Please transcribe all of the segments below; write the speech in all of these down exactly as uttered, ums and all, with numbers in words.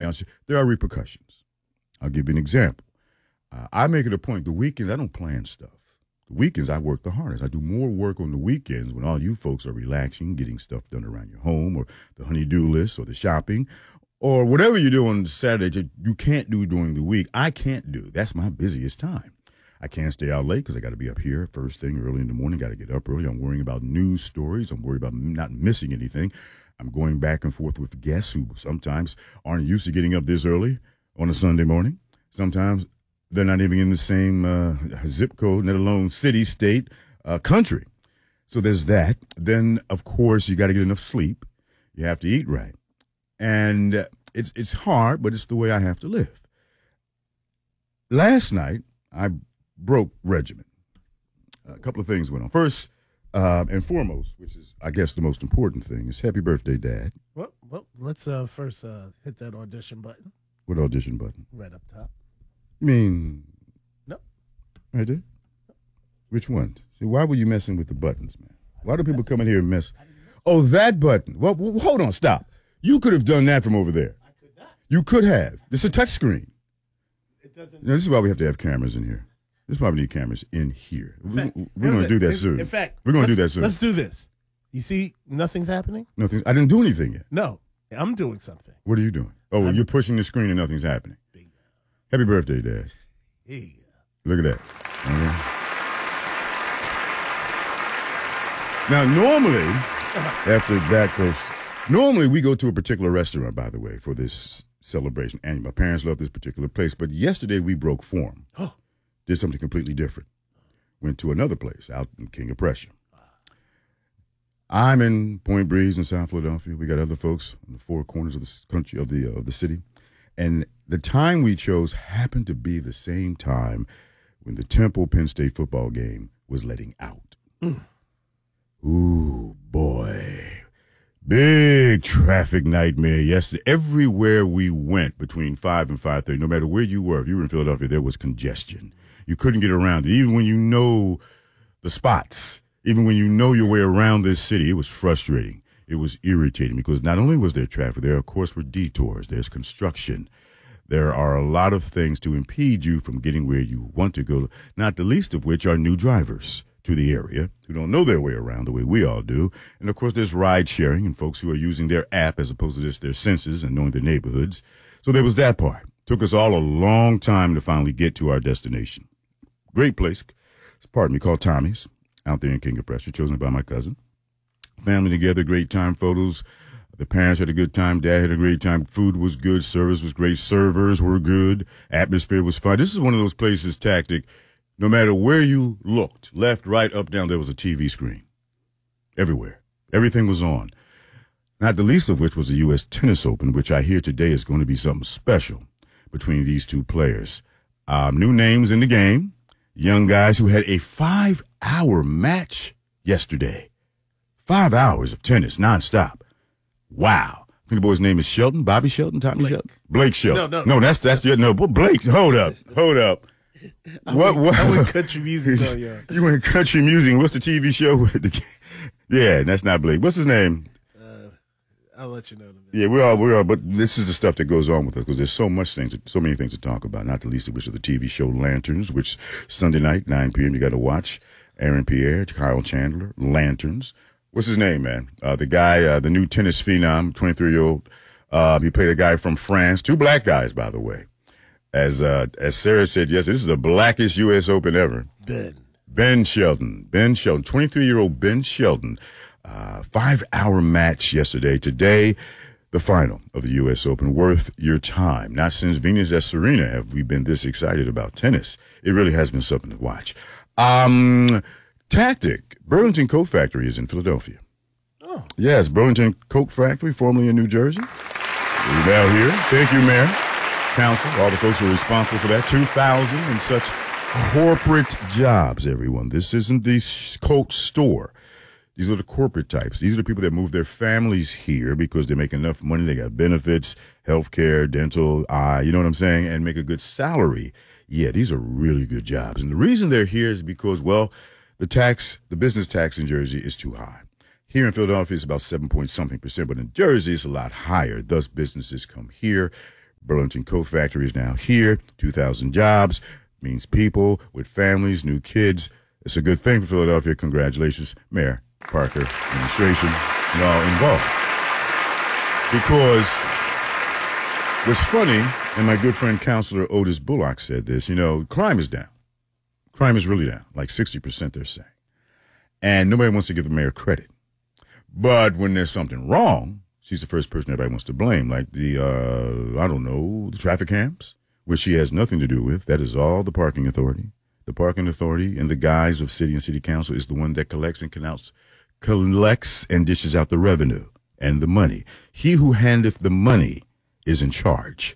downstairs. There are repercussions. I'll give you an example. Uh, I make it a point, the weekends, I don't plan stuff. The weekends, I work the hardest. I do more work on the weekends when all you folks are relaxing, getting stuff done around your home or the honey-do list or the shopping or whatever you do on Saturday that you can't do during the week. I can't do. That's my busiest time. I can't stay out late because I got to be up here first thing early in the morning. Got to get up early. I'm worrying about news stories. I'm worried about not missing anything. I'm going back and forth with guests who sometimes aren't used to getting up this early on a Sunday morning. Sometimes they're not even in the same uh, zip code, let alone city, state, uh, country. So there's that. Then, of course, you got to get enough sleep. You have to eat right. And uh, it's it's hard, but it's the way I have to live. Last night, I broke regimen. A couple of things went on. First uh, and foremost, which is, I guess, the most important thing, is happy birthday, Dad. Well, well let's uh, first uh, hit that audition button. What audition button? Right up top. You mean? No. Right there? Which one? See, why were you messing with the buttons, man? Why do people come in here and mess? Oh, that button. Well, well, hold on, stop. You could have done that from over there. I could not. You could have. It's a touch screen. It doesn't. You know, this is why we have to have cameras in here. This is why we need cameras in here. Fact, we, we're going to do that in, soon. In fact, we're going to do that soon. Let's do this. You see, nothing's happening? Nothing. I didn't do anything yet. No, I'm doing something. What are you doing? Oh, I'm, you're pushing the screen and nothing's happening. Bingo. Happy birthday, Dad. Hey. Look at that. Okay. Now, normally, after that first, normally we go to a particular restaurant, by the way, for this celebration. And my parents love this particular place. But yesterday we broke form. Oh. Did something completely different. Went to another place out in King of Prussia. I'm in Point Breeze in South Philadelphia. We got other folks in the four corners of the country, of the uh, of the city. And the time we chose happened to be the same time when the Temple Penn State football game was letting out. Mm. Ooh, boy. Big traffic nightmare yesterday. Everywhere we went between five and five thirty, no matter where you were, if you were in Philadelphia, there was congestion. You couldn't get around it. Even when you know the spots, even when you know your way around this city, it was frustrating. It was irritating because not only was there traffic, there, of course, were detours. There's construction. There are a lot of things to impede you from getting where you want to go, not the least of which are new drivers to the area who don't know their way around the way we all do. And, of course, there's ride sharing and folks who are using their app as opposed to just their senses and knowing their neighborhoods. So there was that part. Took us all a long time to finally get to our destination. Great place, pardon me, called Tommy's out there in King of Prussia, chosen by my cousin. Family together, great time, photos. The parents had a good time. Dad had a great time. Food was good. Service was great. Servers were good. Atmosphere was fun. This is one of those places, Tactic, no matter where you looked, left, right, up, down, there was a T V screen. Everywhere. Everything was on. Not the least of which was the U S Tennis Open, which I hear today is going to be something special between these two players. Um, new names in the game. Young guys who had a five-hour match yesterday. Five hours of tennis, nonstop. Wow. I think the boy's name is Shelton, Bobby Shelton, Tommy Blake. Shelton? Blake Shelton. No, no, no. that's that's the no. Blake, hold up, hold up. I what? Went, what? I went country music on you. You went country music. What's the T V show? with the? Yeah, that's not Blake. What's his name? Uh, I'll let you know. Yeah, we're all we're all. But this is the stuff that goes on with us because there's so much things, so many things to talk about. Not the least of which are the T V show Lanterns, which Sunday night nine p.m. you got to watch. Aaron Pierre, Kyle Chandler, Lanterns. What's his name, man? Uh, the guy, uh, the new tennis phenom, twenty-three-year-old. Uh, he played a guy from France. Two black guys, by the way. As uh, as Sarah said, yes, this is the blackest U S Open ever. Ben. Ben Shelton. Ben Shelton. twenty-three-year-old Ben Shelton. Uh, five-hour match yesterday. Today, the final of the U S Open. Worth your time. Not since Venus and Serena have we been this excited about tennis. It really has been something to watch. Um, Tactic. Burlington Coat Factory is in Philadelphia. Oh. Yes, Burlington Coat Factory, formerly in New Jersey. We're out here. Thank you, Mayor, Council, all the folks who are responsible for that. two thousand and such corporate jobs, everyone. This isn't the coat store. These are the corporate types. These are the people that move their families here because they make enough money. They got benefits, health care, dental, eye, you know what I'm saying, and make a good salary. Yeah, these are really good jobs. And the reason they're here is because, well, the tax, the business tax in Jersey is too high. Here in Philadelphia, it's about seven point something percent, but in Jersey, it's a lot higher. Thus, businesses come here, Burlington Coat Factory is now here. two thousand jobs means people with families, new kids. It's a good thing for Philadelphia. Congratulations, Mayor Parker, administration, and all involved. Because what's funny, and my good friend Councilor Otis Bullock said this, you know, crime is down. Crime is really down, like sixty percent they're saying. And nobody wants to give the mayor credit. But when there's something wrong, she's the first person everybody wants to blame, like the, uh, I don't know, the traffic cams, which she has nothing to do with. That is all the parking authority. The parking authority, in the guise of city and city council, is the one that collects and counts, collects and dishes out the revenue and the money. He who handeth the money is in charge.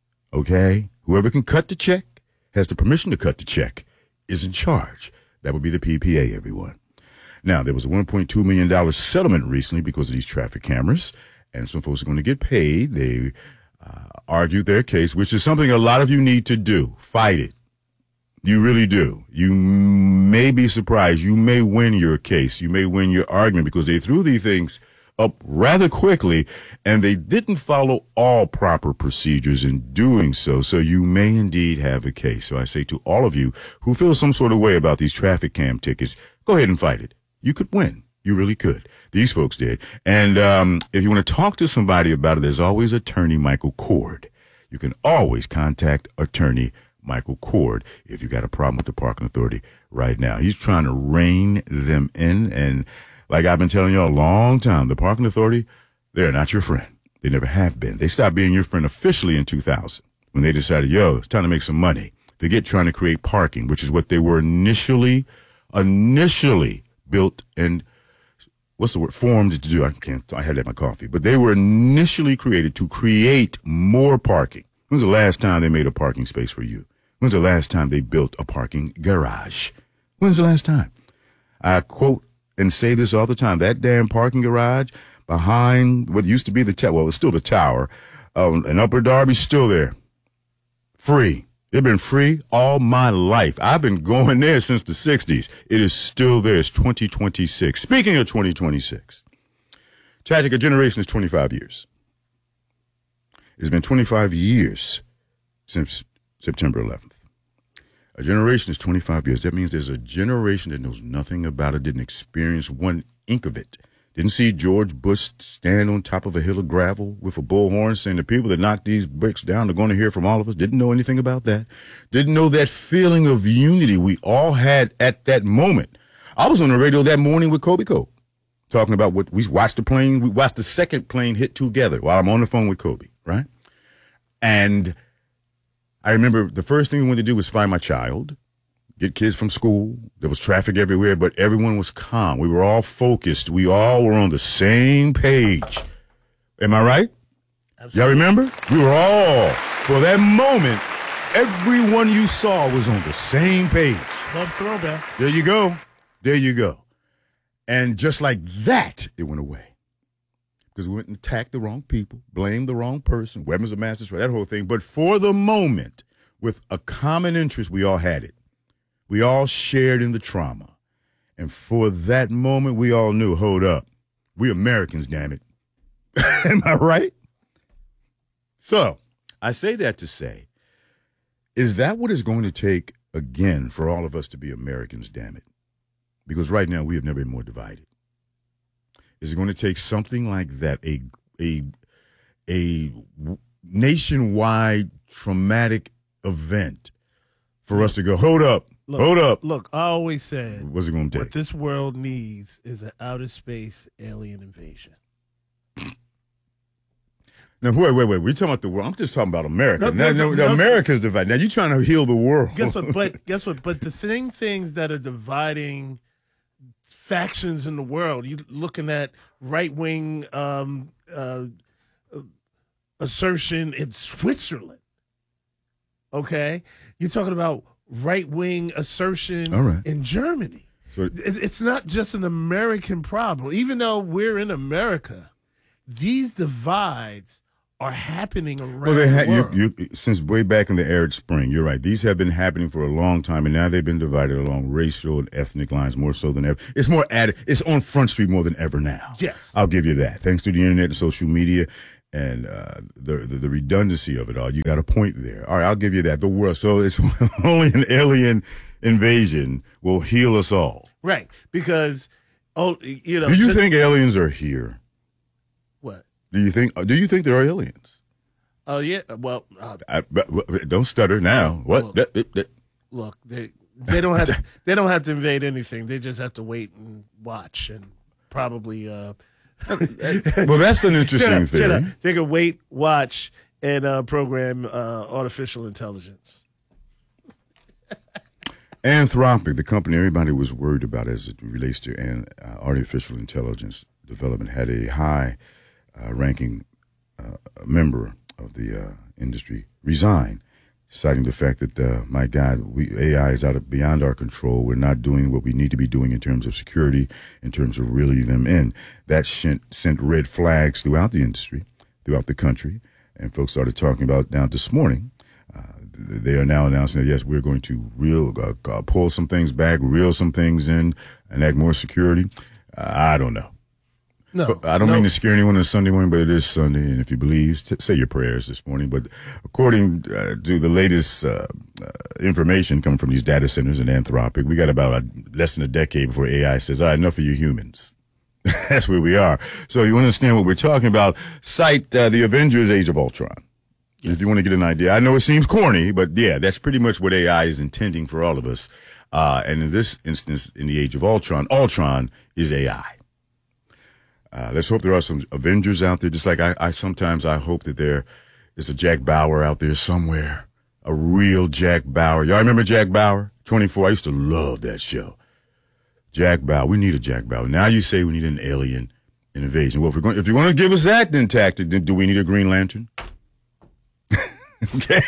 Okay? Whoever can cut the check, has the permission to cut the check, is in charge. That would be the P P A, everyone. Now, there was a one point two million dollars settlement recently because of these traffic cameras, and some folks are going to get paid. They uh, argued their case, which is something a lot of you need to do. Fight it. You really do. You may be surprised. You may win your case. You may win your argument because they threw these things up rather quickly, and they didn't follow all proper procedures in doing so. So you may indeed have a case. So I say to all of you who feel some sort of way about these traffic cam tickets, go ahead and fight it. You could win. You really could. These folks did. And um, if you want to talk to somebody about it, there's always attorney Michael Cord. You can always contact attorney Michael Cord if you got a problem with the parking authority right now. He's trying to rein them in. And like I've been telling you a long time, the parking authority, they're not your friend. They never have been. They stopped being your friend officially in two thousand when they decided, yo, it's time to make some money. Forget trying to create parking, which is what they were initially, initially built and what's the word formed to do. I can't, I had that in my coffee, but they were initially created to create more parking. When's the last time they made a parking space for you? When's the last time they built a parking garage? When's the last time? I quote and say this all the time. That damn parking garage behind what used to be the tower, well, it's still the tower, um, and Upper Darby's still there. Free. They've been free all my life. I've been going there since the sixties. It is still there. It's twenty twenty-six. Speaking of twenty twenty-six, tragic, a generation is twenty-five years. It's been twenty-five years since September eleventh. A generation is twenty-five years. That means there's a generation that knows nothing about it, didn't experience one ink of it. Didn't see George Bush stand on top of a hill of gravel with a bullhorn saying the people that knocked these bricks down are going to hear from all of us. Didn't know anything about that. Didn't know that feeling of unity we all had at that moment. I was on the radio that morning with Kobe Cole talking about what we watched the plane. We watched the second plane hit together while I'm on the phone with Kobe, right? And I remember the first thing we wanted to do was find my child, get kids from school. There was traffic everywhere, but everyone was calm. We were all focused. We all were on the same page. Am I right? Absolutely. Y'all remember? We were all, for that moment, everyone you saw was on the same page. Club throwback. There you go. There you go. And just like that, it went away. Because we went and attacked the wrong people, blamed the wrong person, weapons of mass destruction, that whole thing. But for the moment, with a common interest, we all had it. We all shared in the trauma. And for that moment, we all knew, hold up, we Americans, damn it. Am I right? So I say that to say, is that what it's going to take, again, for all of us to be Americans, damn it? Because right now, we have never been more divided. Is it going to take something like that, a a a nationwide traumatic event, for us to go, hold up, look, hold up? Look, I always said, what's it going to what take? this world needs is an outer space alien invasion. Now, wait, wait, wait. We're talking about the world. I'm just talking about America. No, now, no, no, no, no. America's divided. Now, you're trying to heal the world. Guess what? But guess what? But the same things that are dividing factions in the world. You're looking at right-wing um, uh, assertion in Switzerland. Okay? You're talking about right-wing assertion All right. in Germany. So, It- It's not just an American problem. Even though we're in America, these divides are happening around well, they had the world. you, you since way back in the Arab Spring. You're right. These have been happening for a long time, and now they've been divided along racial and ethnic lines more so than ever. It's more added. It's on Front Street more than ever now. Yes. I'll give you that. Thanks to the internet and social media, and uh, the, the the redundancy of it all. You got a point there. All right, I'll give you that. The world. So it's only an alien invasion will heal us all. Right, because oh, you know. Do you just, think aliens are here? What? Do you think? Do you think there are aliens? Oh yeah. Well, uh, I, but, but don't stutter now. What? Look, that, that, that. look they they don't have to, they don't have to invade anything. They just have to wait and watch and probably. Uh, well, that's an interesting shut up, theory. Shut up. They can wait, watch, and uh, program uh, artificial intelligence. Anthropic, the company everybody was worried about as it relates to an, uh, artificial intelligence development, had a high-ranking uh, uh, member of the uh, industry resign, citing the fact that, uh, my God, we, A I is out of beyond our control. We're not doing what we need to be doing in terms of security, in terms of reeling them in. That sent, sent red flags throughout the industry, throughout the country, and folks started talking about now this morning. Uh, they are now announcing that, yes, we're going to reel, uh, uh, pull some things back, reel some things in, enact more security. Uh, I don't know. No, But I don't no. mean to scare anyone on Sunday morning, but it is Sunday, and if you believe, t- say your prayers this morning. But according uh, to the latest uh, uh, information coming from these data centers in Anthropic, we got about a, less than a decade before A I says, all right, enough of you humans. That's where we are. So you understand what we're talking about. Cite uh, the Avengers Age of Ultron. If you want to get an idea. I know it seems corny, but yeah, that's pretty much what A I is intending for all of us. Uh, and in this instance, in the Age of Ultron, Ultron is A I. Uh, let's hope there are some Avengers out there, just like I, I sometimes I hope that there is a Jack Bauer out there somewhere, a real Jack Bauer. Y'all remember Jack Bauer? twenty-four, I used to love that show. Jack Bauer, we need a Jack Bauer. Now you say we need an alien invasion. Well, if, we're going, if you're going to give us that then tactic, then do we need a Green Lantern? Okay.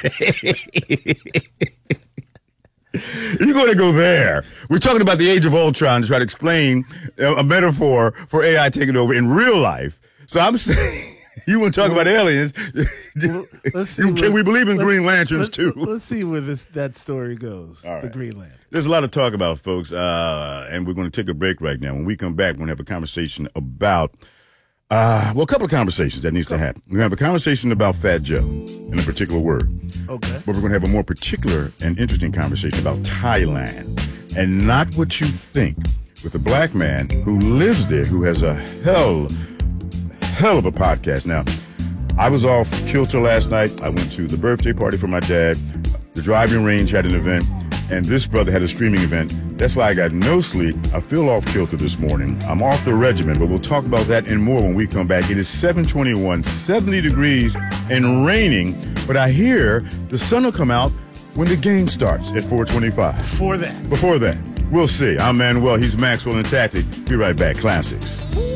You're going to go there. We're talking about the Age of Ultron to try to explain a metaphor for A I taking over in real life. So I'm saying, you want to talk about aliens? Well, let's see Can where- we believe in let's- Green Lanterns let's, too? Let's see where this that story goes. All right. The Green Lantern. There's a lot to talk about, folks, uh, and we're going to take a break right now. When we come back, we're going to have a conversation about, uh, well, a couple of conversations that needs to happen. We're going to have a conversation about Fat Joe in a particular word. Okay. But we're going to have a more particular and interesting conversation about Thailand, and not what you think, with a black man who lives there, who has a hell, hell of a podcast. Now, I was off kilter last night. I went to the birthday party for my dad. The driving range had an event, and this brother had a streaming event. That's why I got no sleep. I feel off kilter this morning. I'm off the regimen, but we'll talk about that and more when we come back. It is seven twenty-one, seventy degrees and raining, but I hear the sun will come out when the game starts at four twenty-five. Before that. Before that, we'll see. I'm Manuel. He's Maxwell and Tactic. Be right back. Classics.